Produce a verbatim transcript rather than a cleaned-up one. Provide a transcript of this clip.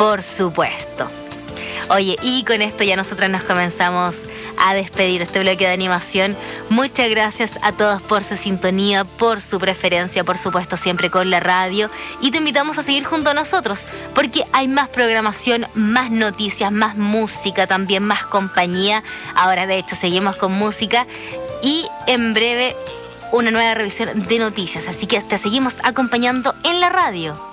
por supuesto. Oye, y con esto ya nosotros nos comenzamos a despedir este bloque de animación. Muchas gracias a todos por su sintonía, por su preferencia, por supuesto, siempre con la radio. Y te invitamos a seguir junto a nosotros, porque hay más programación, más noticias, más música, también más compañía. Ahora, de hecho, seguimos con música y en breve una nueva revisión de noticias. Así que te seguimos acompañando en la radio.